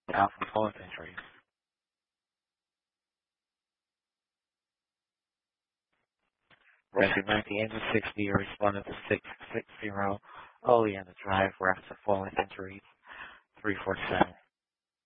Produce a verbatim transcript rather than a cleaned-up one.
Alpha Falls entries. Rescue nineteen Angel sixty, you responded to six six zero Oleander Drive, Raptor Falls entries three four seven.